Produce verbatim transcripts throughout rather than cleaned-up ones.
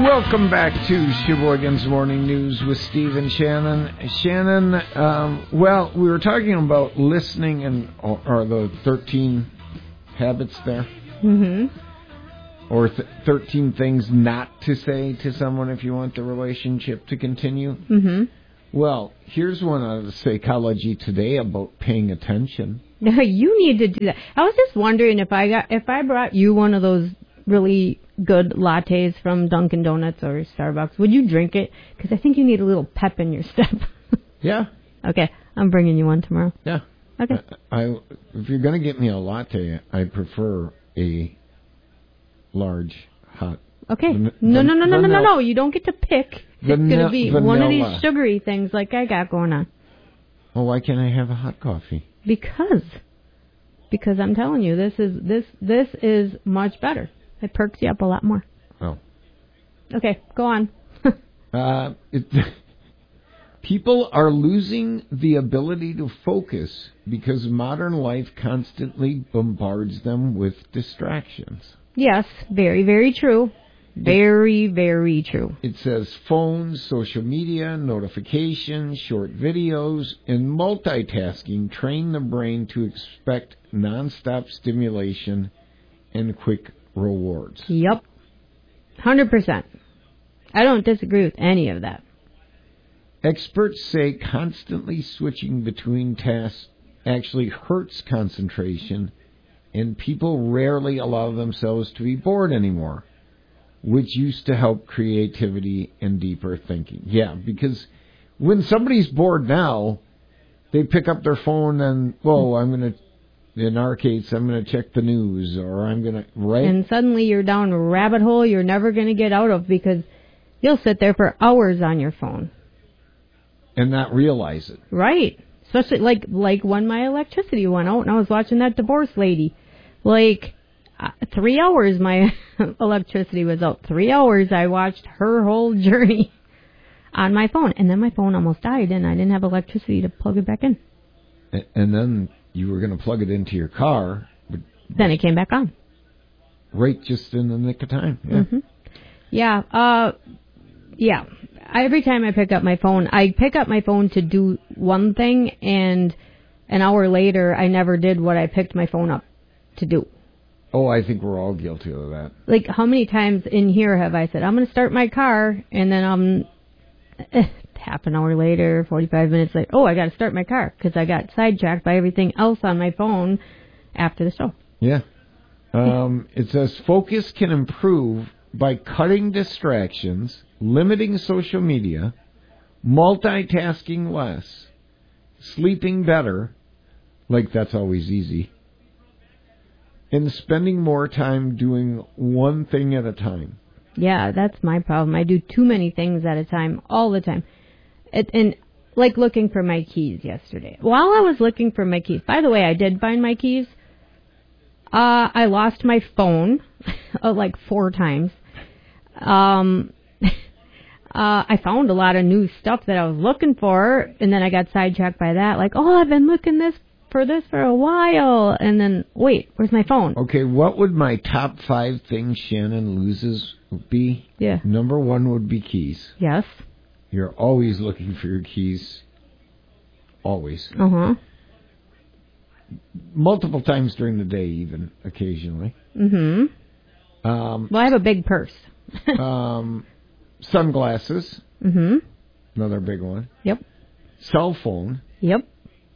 Welcome back to Sheboygan's Morning News with Steve and Shannon. Shannon, um, well, we were talking about listening and or, or the thirteen habits there. Mm-hmm. Or th- thirteen things not to say to someone if you want the relationship to continue. Mm-hmm. Well, here's one out of Psychology Today about paying attention. No, you need to do that. I was just wondering if I got if I brought you one of those really good lattes from Dunkin' Donuts or Starbucks, would you drink it? Because I think you need a little pep in your step. Yeah. Okay, I'm bringing you one tomorrow. Yeah. Okay. I, I if you're going to get me a latte, I prefer a large hot. Okay. Van- no, no, no, no, no, no, vanilla- no. You don't get to pick. It's Vanilla- going to be one of vanilla. these sugary things like I got going on. Well, why can't I have a hot coffee? Because. Because I'm telling you, this is this this is much better. It perks you up a lot more. Oh. Okay, go on. uh, it, people are losing the ability to focus because modern life constantly bombards them with distractions. Yes, very, very true. Very, very true. It says phones, social media, notifications, short videos, and multitasking train the brain to expect nonstop stimulation and quick rewards. Yep. one hundred percent. I don't disagree with any of that. Experts say constantly switching between tasks actually hurts concentration, and people rarely allow themselves to be bored anymore, which used to help creativity and deeper thinking. Yeah, because when somebody's bored now, they pick up their phone and, well, I'm going to, in our case, I'm going to check the news, or I'm going to, right? And suddenly you're down a rabbit hole you're never going to get out of because you'll sit there for hours on your phone. And not realize it. Right. Especially like like when my electricity went out and I was watching that divorce lady. Like, uh, three hours my electricity was out. Three hours I watched her whole journey on my phone. And then my phone almost died and I didn't have electricity to plug it back in. And then you were going to plug it into your car. But then it came back on. Right, just in the nick of time. Yeah. Mm-hmm. Yeah. Uh, yeah. Every time I pick up my phone, I pick up my phone to do one thing, and an hour later, I never did what I picked my phone up to do. Oh, I think we're all guilty of that. Like, how many times in here have I said, I'm going to start my car, and then I'm eh, half an hour later, forty-five minutes later, oh, I got to start my car, because I got sidetracked by everything else on my phone after the show. Yeah. Um, it says focus can improve by cutting distractions, limiting social media, multitasking less, sleeping better, like that's always easy, and spending more time doing one thing at a time. Yeah, that's my problem. I do too many things at a time, all the time. It, and like looking for my keys yesterday. While I was looking for my keys, by the way, I did find my keys. Uh, I lost my phone uh, like four times. Um, uh, I found a lot of new stuff that I was looking for, and then I got sidetracked by that. Like, oh, I've been looking this for this for a while, and then wait, where's my phone? Okay, what would my top five things Shannon loses be? Yeah. Number one would be keys. Yes. You're always looking for your keys. Always. Uh huh. Multiple times during the day, even occasionally. Mm-hmm. Um, well, I have a big purse. um, sunglasses. Mm-hmm. Another big one. Yep. Cell phone. Yep.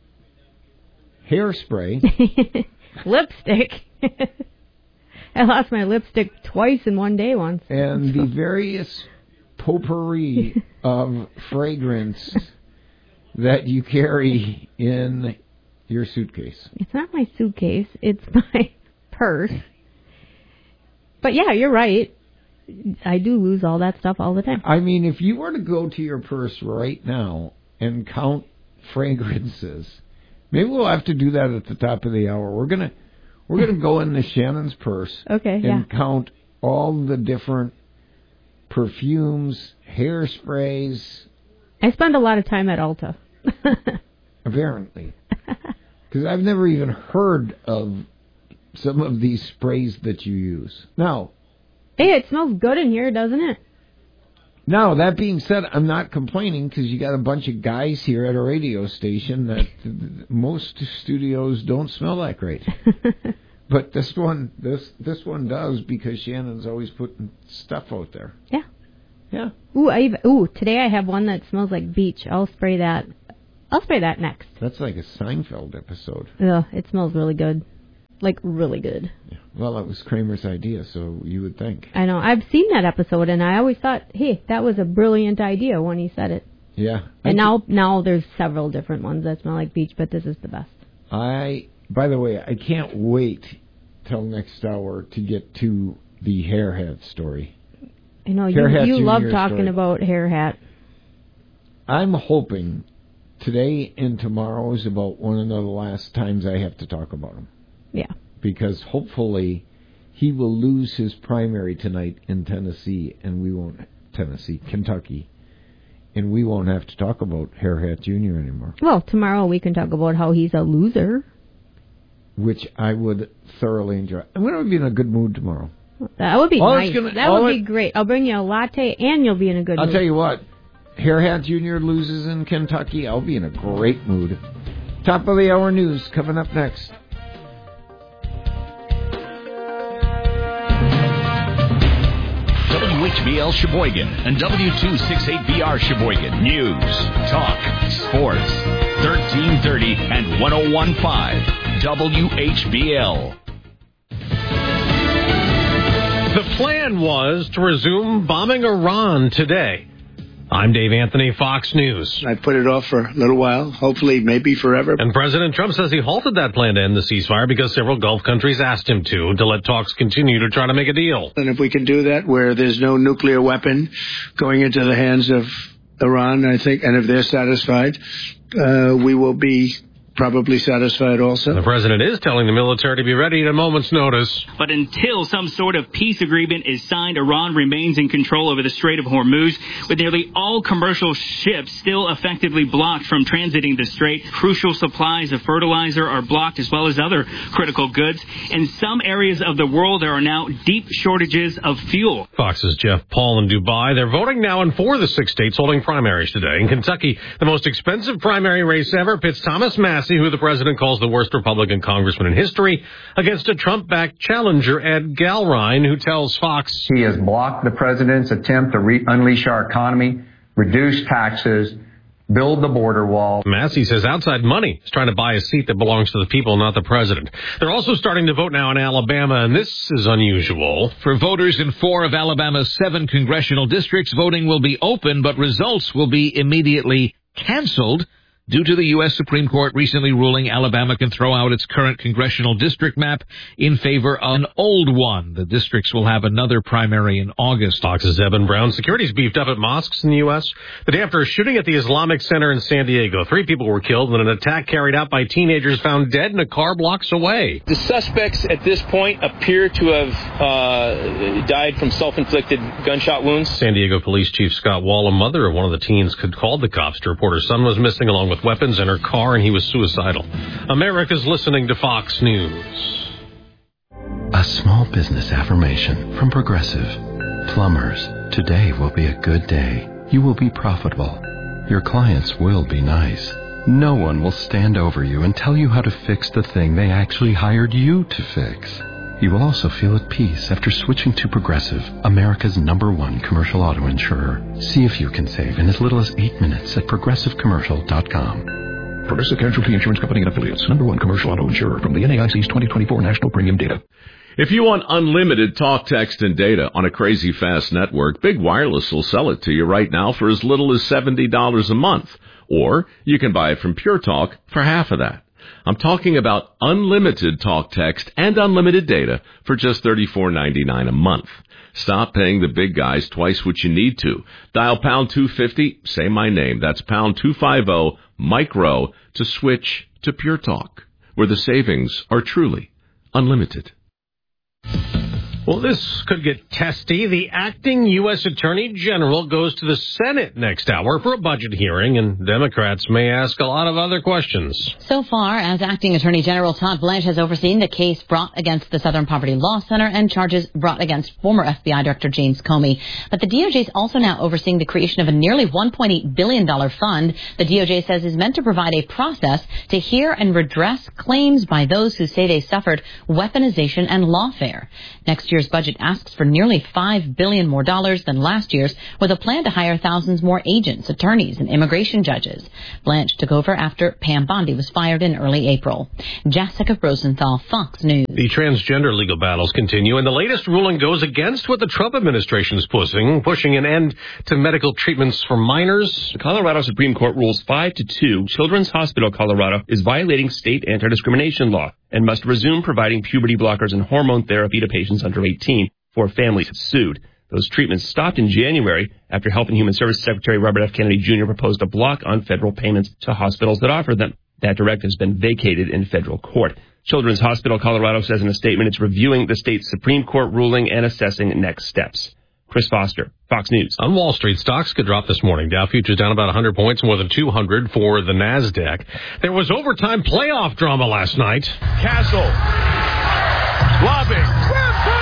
Hairspray. Lipstick. I lost my lipstick twice in one day once. And the various potpourri of fragrance that you carry in your suitcase. It's not my suitcase. It's my purse. But yeah, you're right. I do lose all that stuff all the time. I mean, if you were to go to your purse right now and count fragrances, maybe we'll have to do that at the top of the hour. We're gonna we're gonna go into Shannon's purse. Okay, and yeah. count all the different perfumes, hairsprays. I spend a lot of time at Ulta. Apparently. Because I've never even heard of some of these sprays that you use. Now, hey, it smells good in here, doesn't it? Now, that being said, I'm not complaining because you got a bunch of guys here at a radio station that most studios don't smell that great. But this one, this this one does because Shannon's always putting stuff out there. Yeah. Yeah. Ooh, I even, ooh, today I have one that smells like beach. I'll spray that. I'll spray that next. That's like a Seinfeld episode. Ugh, it smells really good. Like, really good. Yeah. Well, it was Kramer's idea, so you would think. I know. I've seen that episode, and I always thought, hey, that was a brilliant idea when he said it. Yeah. And now now there's several different ones that smell like beach, but this is the best. I, by the way, I can't wait till next hour to get to the Hair Hat story. I know, you, you love talking story. about Hair Hat. I'm hoping today and tomorrow is about one of the last times I have to talk about him. Yeah. Because hopefully he will lose his primary tonight in Tennessee, and we won't, Tennessee, Kentucky, and we won't have to talk about Hair Hat Junior anymore. Well, tomorrow we can talk about how he's a loser. Which I would thoroughly enjoy. I'm going to be in a good mood tomorrow. That would be all nice. Gonna, that would it, be great. I'll bring you a latte, and you'll be in a good I'll mood. I'll tell you what, Hair Hat Junior loses in Kentucky, I'll be in a great mood. Top of the hour news coming up next. W H B L Sheboygan and W two sixty-eight B R Sheboygan. News, talk, sports. thirteen thirty and one oh one point five W H B L. The plan was to resume bombing Iran today. I'm Dave Anthony, Fox News. I put it off for a little while, hopefully maybe forever. And President Trump says he halted that plan to end the ceasefire because several Gulf countries asked him to, to let talks continue to try to make a deal. And if we can do that where there's no nuclear weapon going into the hands of Iran, I think, and if they're satisfied, uh, we will be probably satisfied also. The president is telling the military to be ready at a moment's notice. But until some sort of peace agreement is signed, Iran remains in control over the Strait of Hormuz, with nearly all commercial ships still effectively blocked from transiting the strait. Crucial supplies of fertilizer are blocked, as well as other critical goods. In some areas of the world, there are now deep shortages of fuel. Fox's Jeff Paul in Dubai. They're voting now in four of the six states holding primaries today. In Kentucky, the most expensive primary race ever pits Thomas Massey, who the president calls the worst Republican congressman in history, against a Trump-backed challenger, Ed Galrine, who tells Fox he has blocked the president's attempt to re- unleash our economy, reduce taxes, build the border wall. Massey says outside money is trying to buy a seat that belongs to the people, not the president. They're also starting to vote now in Alabama, and this is unusual. For voters in four of Alabama's seven congressional districts, voting will be open, but results will be immediately canceled due to the U S Supreme Court recently ruling Alabama can throw out its current congressional district map in favor of an old one. The districts will have another primary in August. Fox's Evan Brown. Security's beefed up at mosques in the U S the day after a shooting at the Islamic Center in San Diego. Three people were killed in an attack carried out by teenagers found dead in a car blocks away. The suspects at this point appear to have uh, died from self-inflicted gunshot wounds. San Diego Police Chief Scott Wall, a mother of one of the teens, had called the cops to report her son was missing along with weapons in her car, and he was suicidal. America's listening to Fox News. A small business affirmation from Progressive. Plumbers, today will be a good day. You will be profitable. Your clients will be nice. No one will stand over you and tell you how to fix the thing they actually hired you to fix. You will also feel at peace after switching to Progressive, America's number one commercial auto insurer. See if you can save in as little as eight minutes at progressive commercial dot com. Progressive Casualty Insurance Company and Affiliates, number one commercial auto insurer from the N A I C's twenty twenty-four National Premium Data. If you want unlimited talk, text, and data on a crazy fast network, Big Wireless will sell it to you right now for as little as seventy dollars a month. Or you can buy it from Pure Talk for half of that. I'm talking about unlimited talk, text, and unlimited data for just thirty-four ninety-nine a month. Stop paying the big guys twice what you need to. Dial pound two fifty, say my name. That's pound two fifty, micro, to switch to Pure Talk, where the savings are truly unlimited. Well, this could get testy. The acting U S Attorney General goes to the Senate next hour for a budget hearing, and Democrats may ask a lot of other questions. So far, as acting Attorney General, Todd Blanche has overseen the case brought against the Southern Poverty Law Center and charges brought against former F B I Director James Comey. But the D O J is also now overseeing the creation of a nearly one point eight billion dollars fund the D O J says is meant to provide a process to hear and redress claims by those who say they suffered weaponization and lawfare. Next year's budget asks for nearly five billion dollars more dollars than last year's, with a plan to hire thousands more agents, attorneys, and immigration judges. Blanche took over after Pam Bondi was fired in early April. Jessica Rosenthal, Fox News. The transgender legal battles continue, and the latest ruling goes against what the Trump administration is pushing, pushing an end to medical treatments for minors. The Colorado Supreme Court rules five to two. Children's Hospital Colorado is violating state anti-discrimination law and must resume providing puberty blockers and hormone therapy to patients under eighteen. Four families have sued. Those treatments stopped in January after Health and Human Services Secretary Robert F. Kennedy Junior proposed a block on federal payments to hospitals that offered them. That directive has been vacated in federal court. Children's Hospital Colorado says in a statement it's reviewing the state Supreme Court ruling and assessing next steps. Chris Foster, Fox News. On Wall Street, stocks could drop this morning. Dow futures down about one hundred points, more than two hundred for the NASDAQ. There was overtime playoff drama last night. Castle. Lobbing.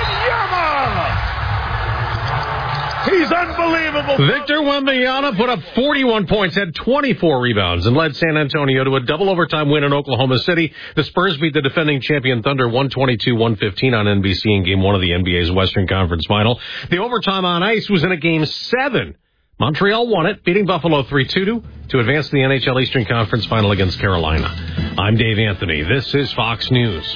He's unbelievable. Victor Wembanyama put up forty-one points, had twenty-four rebounds, and led San Antonio to a double overtime win in Oklahoma City. The Spurs beat the defending champion Thunder one twenty-two one fifteen on N B C in Game one of the N B A's Western Conference Final. The overtime on ice was in a Game seven. Montreal won it, beating Buffalo three two to advance to the N H L Eastern Conference Final against Carolina. I'm Dave Anthony. This is Fox News.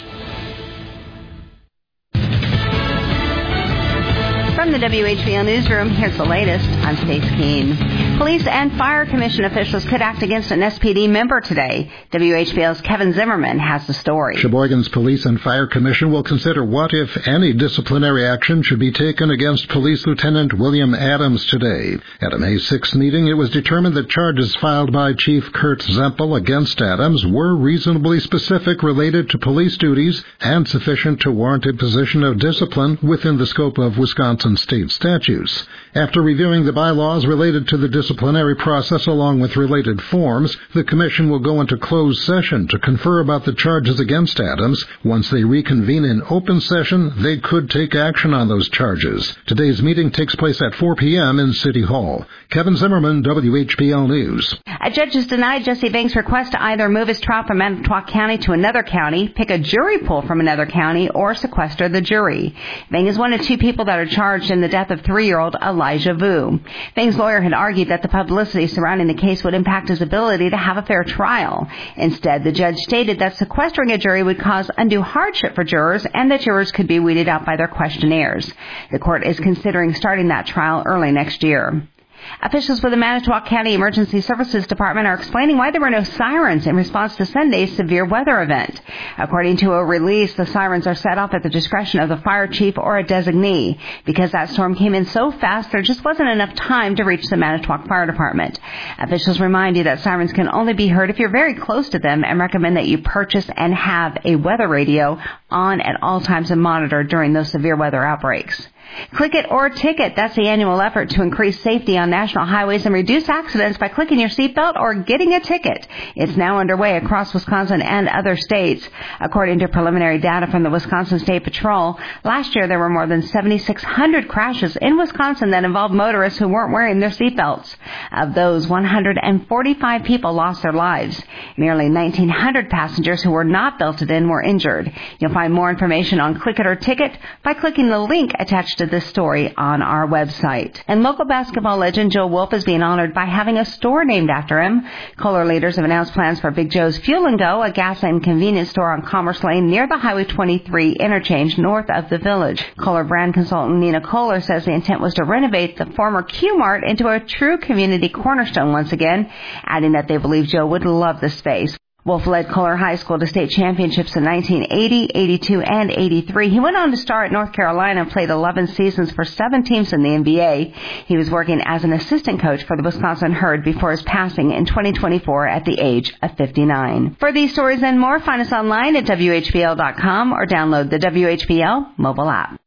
From the W H B L Newsroom, here's the latest. I'm Stace Keene. Police and Fire Commission officials could act against an S P D member today. W H B L's Kevin Zimmerman has the story. Sheboygan's Police and Fire Commission will consider what, if any, disciplinary action should be taken against Police Lieutenant William Adams today. At a May sixth meeting, it was determined that charges filed by Chief Kurt Zempel against Adams were reasonably specific, related to police duties, and sufficient to warrant imposition of discipline within the scope of Wisconsin state statutes. After reviewing the bylaws related to the disciplinary process along with related forms, the Commission will go into closed session to confer about the charges against Adams. Once they reconvene in open session, they could take action on those charges. Today's meeting takes place at four p.m. in City Hall. Kevin Zimmerman, W H B L News. A judge has denied Jesse Banks' request to either move his trial from Manitowoc County to another county, pick a jury pool from another county, or sequester the jury. Banks is one of two people that are charged in the death of three-year-old Elijah Vu. Banks' lawyer had argued that the publicity surrounding the case would impact his ability to have a fair trial. Instead, the judge stated that sequestering a jury would cause undue hardship for jurors and that jurors could be weeded out by their questionnaires. The court is considering starting that trial early next year. Officials with the Manitowoc County Emergency Services Department are explaining why there were no sirens in response to Sunday's severe weather event. According to a release, the sirens are set off at the discretion of the fire chief or a designee. Because that storm came in so fast, there just wasn't enough time to reach the Manitowoc Fire Department. Officials remind you that sirens can only be heard if you're very close to them and recommend that you purchase and have a weather radio on at all times and monitor during those severe weather outbreaks. Click It or Ticket. That's the annual effort to increase safety on national highways and reduce accidents by clicking your seatbelt or getting a ticket. It's now underway across Wisconsin and other states. According to preliminary data from the Wisconsin State Patrol, last year there were more than seventy-six hundred crashes in Wisconsin that involved motorists who weren't wearing their seatbelts. Of those, one hundred forty-five people lost their lives. Nearly nineteen hundred passengers who were not belted in were injured. You'll find more information on Click It or Ticket by clicking the link attached to this story on our website. And local basketball legend Joe Wolf is being honored by having a store named after him. Kohler leaders have announced plans for Big Joe's Fuel and Go, a gas and convenience store on Commerce Lane near the Highway twenty-three interchange north of the village. Kohler brand consultant Nina Kohler says the intent was to renovate the former Q-Mart into a true community cornerstone once again, adding that they believe Joe would love the space. Wolf led Kohler High School to state championships in nineteen eighty, eighty-two, and eighty-three. He went on to star at North Carolina and played eleven seasons for seven teams in the N B A. He was working as an assistant coach for the Wisconsin Herd before his passing in twenty twenty-four at the age of fifty-nine. For these stories and more, find us online at W H B L dot com or download the W H B L mobile app.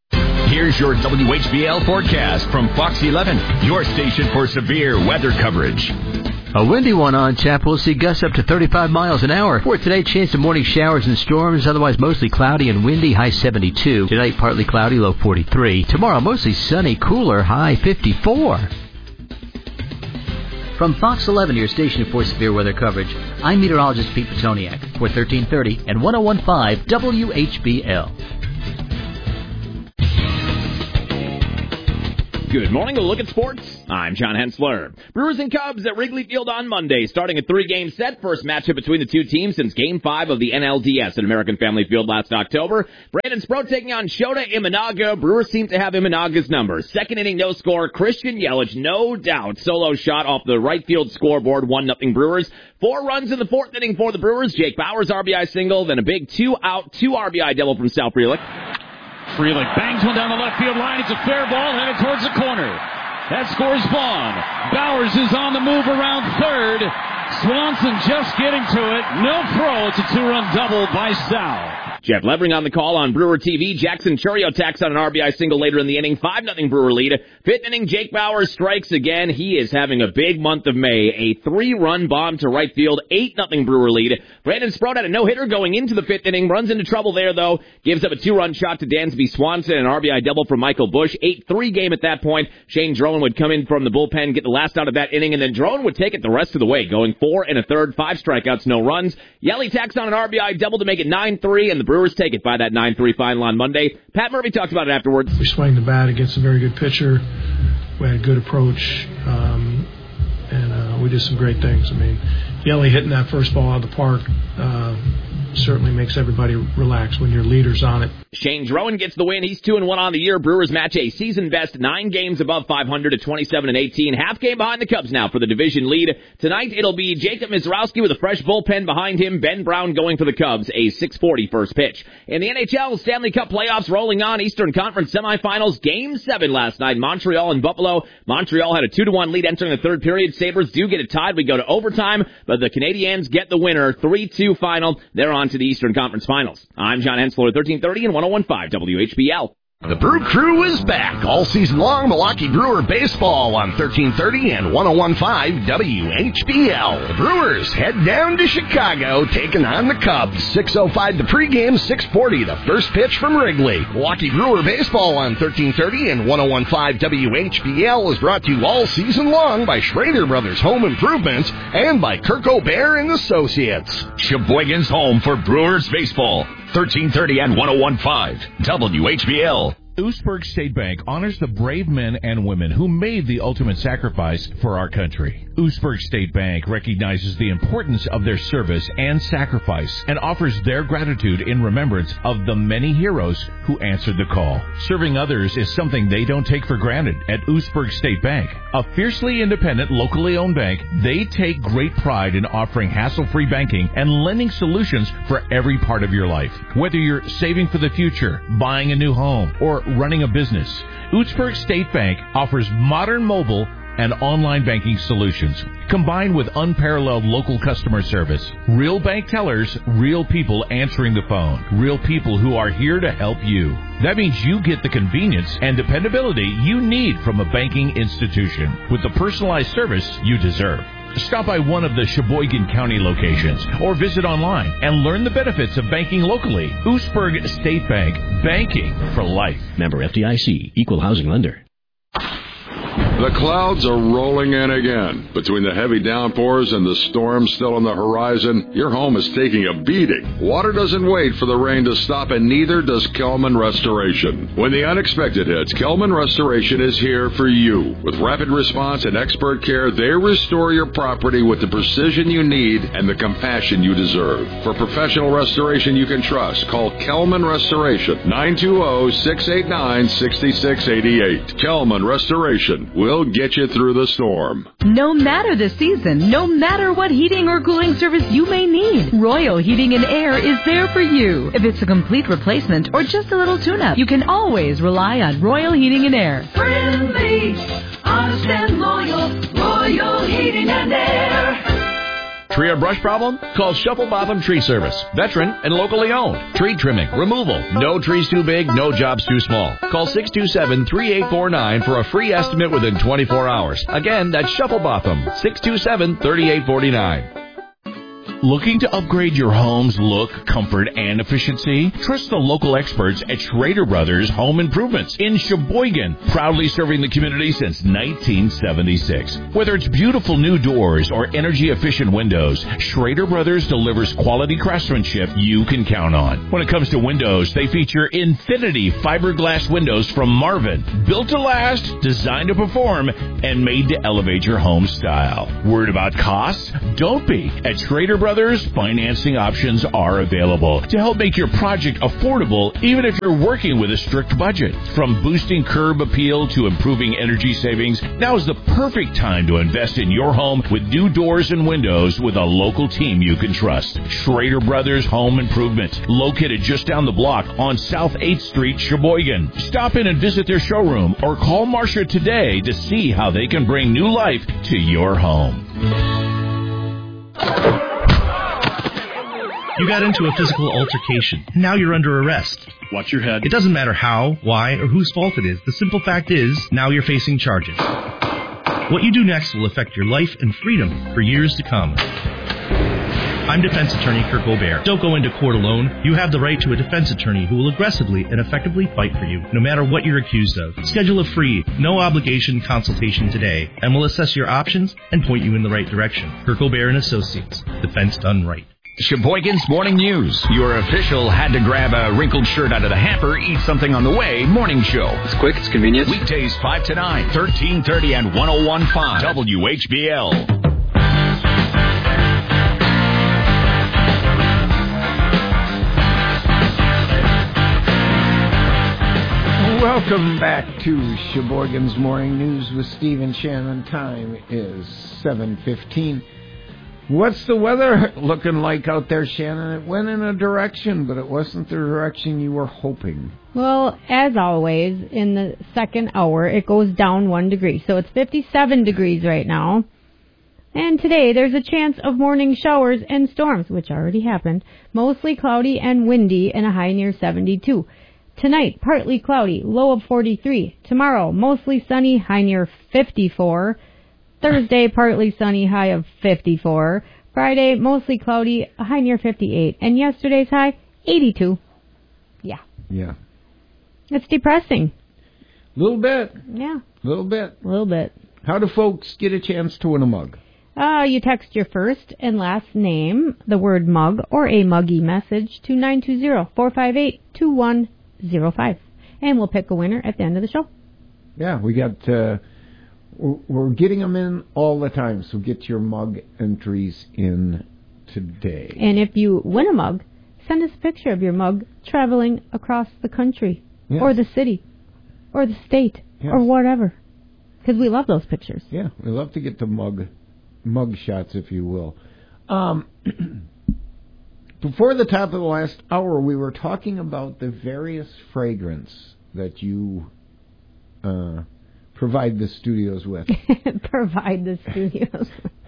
Here's your W H B L forecast from Fox eleven, your station for severe weather coverage. A windy one on tap. We'll see gusts up to thirty-five miles an hour. For today, chance of morning showers and storms. Otherwise, mostly cloudy and windy. High seventy-two. Tonight, partly cloudy. Low forty-three. Tomorrow, mostly sunny. Cooler. High fifty-four. From Fox eleven, your station for severe weather coverage, I'm meteorologist Pete Petoniak for thirteen thirty and ten fifteen W H B L. Good morning. A look at sports. I'm John Hensler. Brewers and Cubs at Wrigley Field on Monday, starting a three-game set. First matchup between the two teams since Game five of the N L D S at American Family Field last October. Brandon Sproat taking on Shota Imanaga. Brewers seem to have Imanaga's number. Second inning, no score. Christian Yelich, no doubt. Solo shot off the right field scoreboard. one nothing Brewers. Four runs in the fourth inning for the Brewers. Jake Bauers R B I single, then a big two-out, two R B I double from Sal Frelick. Frelick bangs one down the left field line. It's a fair ball headed towards the corner. That scores Vaughn. Bowers is on the move around third. Swanson just getting to it. No throw. It's a two-run double by Sal. Jeff Levering on the call on Brewer T V. Jackson Churio tacks on an R B I single later in the inning. five nothing Brewer lead. Fifth inning, Jake Bauers strikes again. He is having a big month of May. A three-run bomb to right field. eight nothing Brewer lead. Brandon Sproat had a no-hitter going into the fifth inning. Runs into trouble there, though. Gives up a two-run shot to Dansby Swanson. An R B I double from Michael Busch. eight three game at that point. Shane Drowan would come in from the bullpen, get the last out of that inning, and then Drowan would take it the rest of the way, going four and a third, five strikeouts, no runs. Yelly tacks on an R B I double to make it nine three, and the Brewers take it by that nine three final on Monday. Pat Murphy talked about it afterwards. We swung the bat against a very good pitcher. We had a good approach, um, and uh, we did some great things. I mean, Yelly hitting that first ball out of the park uh, certainly makes everybody relax when your leader's on it. Shane Drowan gets the win. He's two and one on the year. Brewers match a season best nine games above five hundred at twenty-seven and eighteen. Half game behind the Cubs now for the division lead. Tonight it'll be Jacob Mizrowski with a fresh bullpen behind him. Ben Brown going for the Cubs. A six forty first pitch. In the N H L, Stanley Cup playoffs rolling on. Eastern Conference semifinals. Game seven last night. Montreal and Buffalo. Montreal had a two to one lead entering the third period. Sabres do get it tied. We go to overtime, but the Canadiens get the winner. three two final. They're on to the Eastern Conference finals. I'm John Hensler, thirteen thirty and ten fifteen W H B L. The Brew Crew is back all season long. Milwaukee Brewer baseball on thirteen thirty and ten fifteen W H B L. The Brewers head down to Chicago, taking on the Cubs. six oh five the pregame, six forty the first pitch from Wrigley. Milwaukee Brewer baseball on thirteen thirty and ten fifteen W H B L is brought to you all season long by Schrader Brothers Home Improvements and by Kirk O'Bear and Associates. Sheboygan's home for Brewers baseball. thirteen thirty and ten fifteen W H B L. Oostburg State Bank honors the brave men and women who made the ultimate sacrifice for our country. Oostburg State Bank recognizes the importance of their service and sacrifice and offers their gratitude in remembrance of the many heroes who answered the call. Serving others is something they don't take for granted at Oostburg State Bank. A fiercely independent, locally owned bank, they take great pride in offering hassle-free banking and lending solutions for every part of your life. Whether you're saving for the future, buying a new home, or running a business, Oostburg State Bank offers modern mobile and online banking solutions, combined with unparalleled local customer service. Real bank tellers, real people answering the phone, real people who are here to help you. That means you get the convenience and dependability you need from a banking institution with the personalized service you deserve. Stop by one of the Sheboygan County locations or visit online and learn the benefits of banking locally. Oostburg State Bank, banking for life. Member F D I C, Equal Housing Lender. The clouds are rolling in again. Between the heavy downpours and the storms still on the horizon, your home is taking a beating. Water doesn't wait for the rain to stop, and neither does Kelman Restoration. When the unexpected hits, Kelman Restoration is here for you. With rapid response and expert care, they restore your property with the precision you need and the compassion you deserve. For professional restoration you can trust, call Kelman Restoration, nine two zero, six eight nine, six six eight eight. Kelman Restoration. We'll get you through the storm. No matter the season, no matter what heating or cooling service you may need, Royal Heating and Air is there for you. If it's a complete replacement or just a little tune-up, you can always rely on Royal Heating and Air. Friendly, honest and loyal, Royal Heating and Air. tree or brush problem? Call Shuffle Botham Tree Service. Veteran and locally owned. Tree trimming, removal. No trees too big, no jobs too small. Call six two seven, three eight four nine for a free estimate within twenty-four hours. Again, that's Shuffle Botham. six two seven, three eight four nine. Looking to upgrade your home's look, comfort, and efficiency? Trust the local experts at Schrader Brothers Home Improvements in Sheboygan, proudly serving the community since nineteen seventy-six. Whether it's beautiful new doors or energy-efficient windows, Schrader Brothers delivers quality craftsmanship you can count on. When it comes to windows, they feature Infinity fiberglass windows from Marvin, built to last, designed to perform, and made to elevate your home style. Worried about costs? Don't be. At Schrader Brothers, financing options are available to help make your project affordable, even if you're working with a strict budget. From boosting curb appeal to improving energy savings, now is the perfect time to invest in your home with new doors and windows with a local team you can trust. Schrader Brothers Home Improvement, located just down the block on South eighth Street, Sheboygan. Stop in and visit their showroom or call Marcia today to see how they can bring new life to your home. You got into a physical altercation. Now you're under arrest. Watch your head. It doesn't matter how, why, or whose fault it is. The simple fact is, now you're facing charges. What you do next will affect your life and freedom for years to come. I'm defense attorney Kirk Aubert. Don't go into court alone. You have the right to a defense attorney who will aggressively and effectively fight for you, no matter what you're accused of. Schedule a free, no-obligation consultation today, and we'll assess your options and point you in the right direction. Kirk Aubert and Associates. Defense done right. Sheboygan's Morning News. Your official had to grab a wrinkled shirt out of the hamper, eat something on the way morning show. It's quick, it's convenient. Weekdays five to nine, thirteen thirty and one oh one point five W H B L. Welcome back to Sheboygan's Morning News with Steve and Shannon. Time is seven fifteen. What's the weather looking like out there, Shannon? It went in a direction, but it wasn't the direction you were hoping. Well, as always, in the second hour, it goes down one degree. So it's fifty-seven degrees right now. And today, there's a chance of morning showers and storms, which already happened. Mostly cloudy and windy and a high near seventy-two. Tonight, partly cloudy, low of forty-three. Tomorrow, mostly sunny, high near fifty-four. Thursday, partly sunny, high of fifty-four. Friday, mostly cloudy, a high near fifty-eight. And yesterday's high, eighty-two. Yeah. Yeah. It's depressing. A little bit. Yeah. A little bit. A little bit. How do folks get a chance to win a mug? Uh, you text your first and last name, the word mug, or a muggy message to nine two zero, four five eight, two one zero five. And we'll pick a winner at the end of the show. Yeah, we got... Uh, We're getting them in all the time, so get your mug entries in today. And if you win a mug, send us a picture of your mug traveling across the country, yes. or the city, or the state, yes. or whatever. Because we love those pictures. Yeah, we love to get the mug, mug shots, if you will. Um, before the top of the last hour, we were talking about the various fragrance that you... Uh, Provide the studios with. Provide the studios.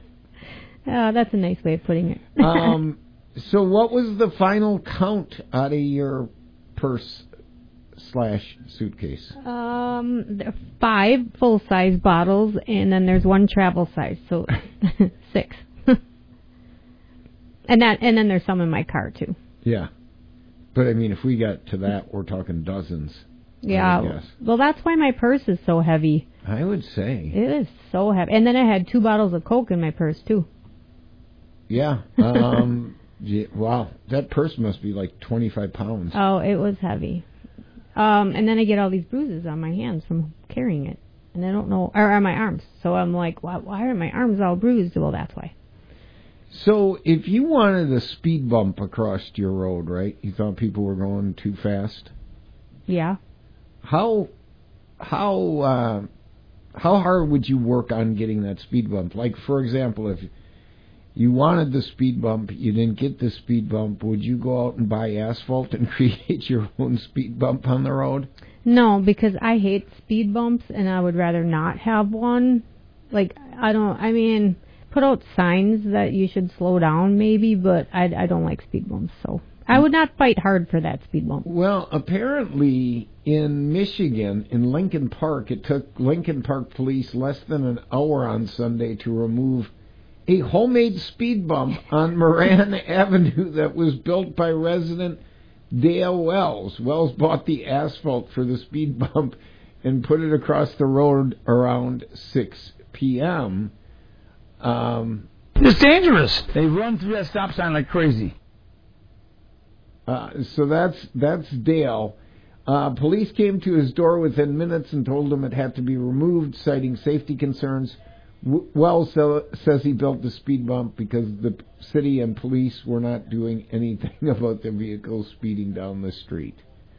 Oh, that's a nice way of putting it. um, so what was the final count out of your purse slash suitcase? Um, five full-size bottles, and then there's one travel size, so six. and that, and then there's some in my car, too. Yeah. But, I mean, if we got to that, we're talking dozens. Yeah, well, that's why my purse is so heavy. I would say. It is so heavy. And then I had two bottles of Coke in my purse, too. Yeah. Um, yeah, wow, that purse must be like twenty-five pounds. Oh, it was heavy. Um, and then I get all these bruises on my hands from carrying it. And I don't know, or on my arms. So I'm like, why, why are my arms all bruised? Well, that's why. So if you wanted a speed bump across your road, right? You thought people were going too fast? Yeah. How how uh, how hard would you work on getting that speed bump? Like, for example, if you wanted the speed bump, you didn't get the speed bump, would you go out and buy asphalt and create your own speed bump on the road? No, because I hate speed bumps, and I would rather not have one. Like, I don't, I mean, put out signs that you should slow down, maybe, but I, I don't like speed bumps, so I would not fight hard for that speed bump. Well, apparently in Michigan, in Lincoln Park, it took Lincoln Park police less than an hour on Sunday to remove a homemade speed bump on Moran Avenue that was built by resident Dale Wells. Wells bought the asphalt for the speed bump and put it across the road around six p.m. Um, it's dangerous. They run through that stop sign like crazy. Uh, so that's that's Dale. Uh, police came to his door within minutes and told him it had to be removed, citing safety concerns. W- Wells says he built the speed bump because the city and police were not doing anything about the vehicle speeding down the street.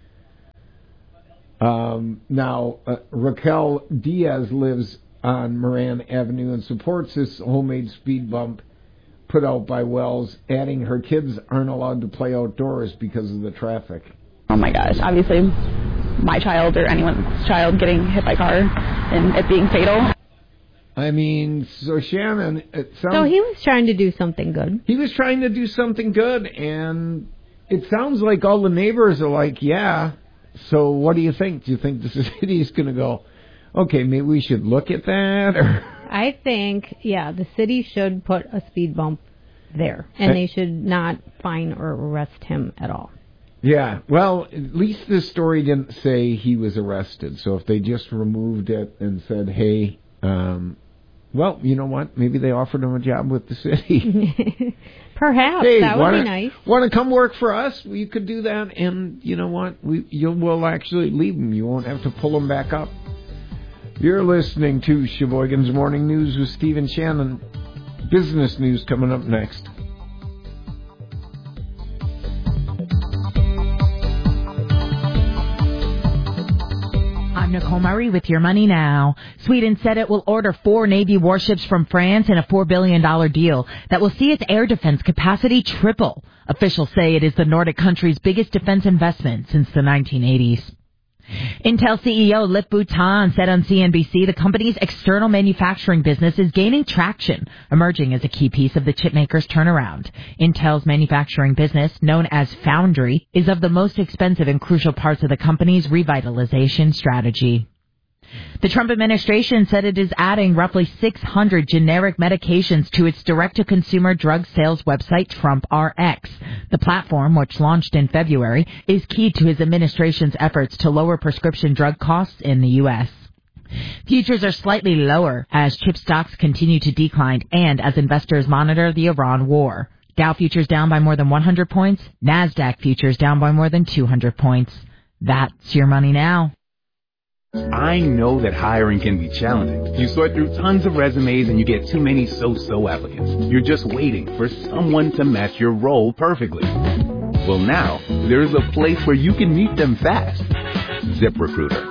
Um, now, uh, Raquel Diaz lives on Moran Avenue and supports this homemade speed bump put out by Wells, adding her kids aren't allowed to play outdoors because of the traffic. Oh my gosh, obviously my child or anyone's child getting hit by a car and it being fatal. I mean, so Shannon... It sounds, so he was trying to do something good. He was trying to do something good, and it sounds like all the neighbors are like, yeah, so what do you think? Do you think the city is going to go, okay, maybe we should look at that? Or I think, yeah, the city should put a speed bump there, and they should not fine or arrest him at all. Yeah, well, at least this story didn't say he was arrested, so if they just removed it and said, hey... Um, well, you know what? Maybe they offered him a job with the city. Perhaps. Hey, that would wanna, be nice. Want to come work for us? You could do that, and you know what? We you will actually leave him. You won't have to pull him back up. You're listening to Sheboygan's Morning News with Stephen Shannon. Business news coming up next. I'm Nicole Murray with Your Money Now. Sweden said it will order four Navy warships from France in a four billion dollars deal that will see its air defense capacity triple. Officials say it is the Nordic country's biggest defense investment since the nineteen eighties. Intel C E O Lip-Bu Tan said on C N B C the company's external manufacturing business is gaining traction, emerging as a key piece of the chipmaker's turnaround. Intel's manufacturing business, known as Foundry, is of the most expensive and crucial parts of the company's revitalization strategy. The Trump administration said it is adding roughly six hundred generic medications to its direct-to-consumer drug sales website, Trump R X. The platform, which launched in February, is key to his administration's efforts to lower prescription drug costs in the U S. Futures are slightly lower as chip stocks continue to decline and as investors monitor the Iran war. Dow futures down by more than one hundred points. NASDAQ futures down by more than two hundred points. That's Your Money Now. I know that hiring can be challenging. You sort through tons of resumes and you get too many so-so applicants. You're just waiting for someone to match your role perfectly. Well, now, there's a place where you can meet them fast. ZipRecruiter.